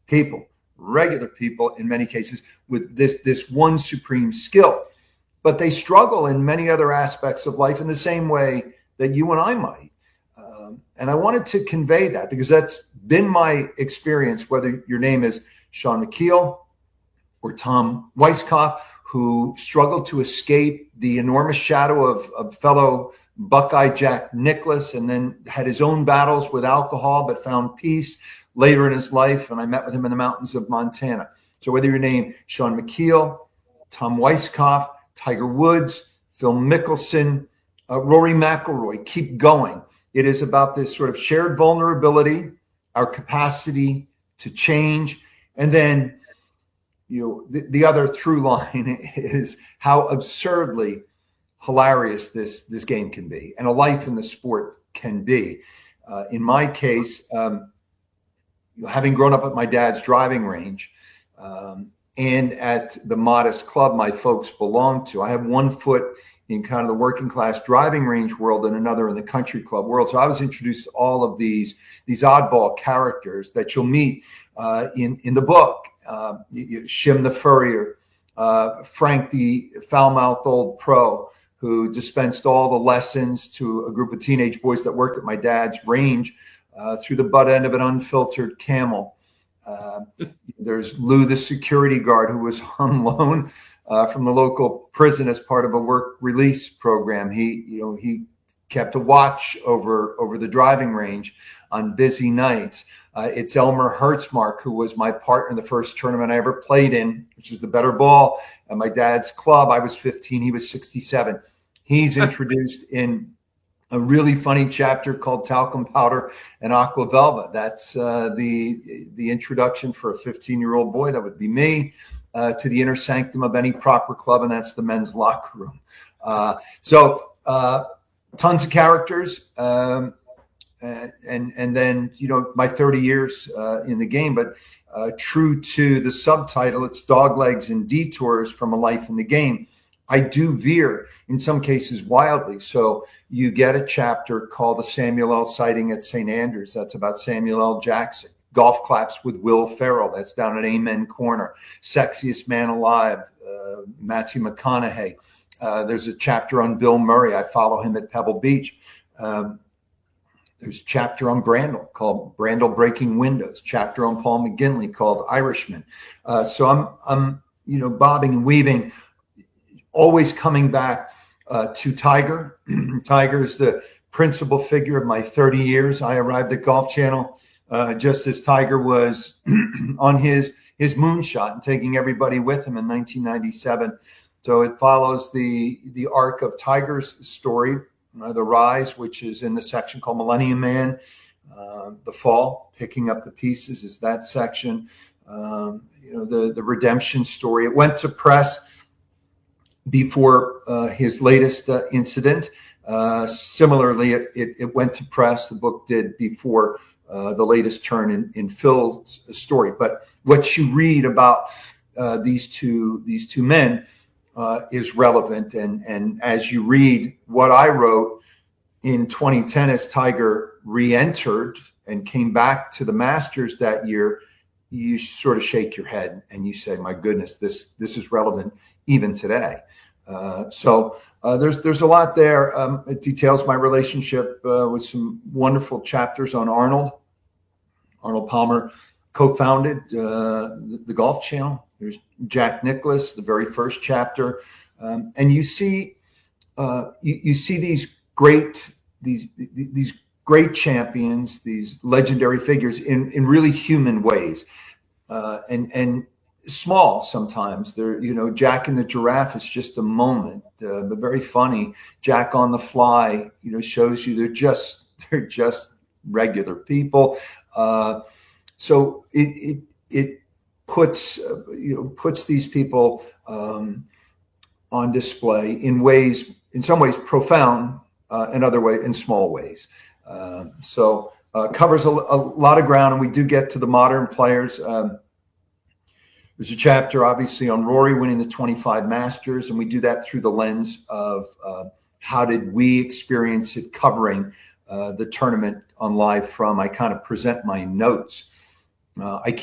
people, regular people in many cases, with this one supreme skill. But they struggle in many other aspects of life in the same way that you and I might. And I wanted to convey that because that's been my experience, whether your name is Shawn Micheel or Tom Weiskopf, who struggled to escape the enormous shadow of fellow Buckeye Jack Nicklaus, and then had his own battles with alcohol, but found peace later in his life. And I met with him in the mountains of Montana. So whether your name Shawn Micheel, Tom Weiskopf, Tiger Woods, Phil Mickelson, Rory McIlroy, keep going. It is about this sort of shared vulnerability, our capacity to change, and then the other through line is how absurdly hilarious this game can be, and a life in the sport can be. In my case, having grown up at my dad's driving range and at the modest club my folks belonged to, I have one foot in kind of the working class driving range world and another in the country club world. So I was introduced to all of these oddball characters that you'll meet in the book. Shim the Furrier, Frank the foul-mouthed old pro who dispensed all the lessons to a group of teenage boys that worked at my dad's range through the butt end of an unfiltered Camel. There's Lou the security guard who was on loan from the local prison as part of a work release program. He kept a watch over the driving range on busy nights. It's Elmer Hertzmark, who was my partner in the first tournament I ever played in, which is the better ball at my dad's club. I was 15, he was 67. He's introduced in a really funny chapter called Talcum Powder and Aqua Velva. That's the introduction for a 15-year-old boy, that would be me, to the inner sanctum of any proper club, and that's the men's locker room. So tons of characters, and then my 30 years in the game, but true to the subtitle, it's Doglegs and Detours from a Life in the Game. I do veer in some cases wildly. So you get a chapter called The Samuel L. Sighting at St. Andrews. That's about Samuel L. Jackson. Golf Claps with Will Ferrell. That's down at Amen Corner. Sexiest Man Alive, Matthew McConaughey. There's a chapter on Bill Murray. I follow him at Pebble Beach. There's a chapter on Brandel called Brandel Breaking Windows. Chapter on Paul McGinley called Irishman. So I'm bobbing and weaving, always coming back to Tiger. Tiger is the principal figure of my 30 years. I arrived at Golf Channel just as Tiger was on his moonshot and taking everybody with him in 1997. So it follows the arc of Tiger's story, the rise, which is in the section called Millennium Man. The fall, picking up the pieces, is that section. The redemption story. It went to press before his latest incident. Similarly, it went to press. The book did before the latest turn in Phil's story. But what you read about these two men is relevant. And as you read what I wrote in 2010, as Tiger re-entered and came back to the Masters that year, you sort of shake your head and you say, my goodness, this is relevant even today. So there's a lot there. It details my relationship with some wonderful chapters on Arnold. Arnold Palmer co-founded the Golf Channel. There's Jack Nicklaus, the very first chapter, and you see these great champions, these legendary figures in really human ways, and small sometimes. They're, Jack and the Giraffe is just a moment, but very funny. Jack on the Fly, shows you they're just regular people. So it puts these people on display in some ways profound, in other ways in small ways. So covers a lot of ground, and we do get to the modern players. There's a chapter, obviously, on Rory winning the 25 Masters, and we do that through the lens of how did we experience it covering the tournament on Live From. I kind of present my notes. I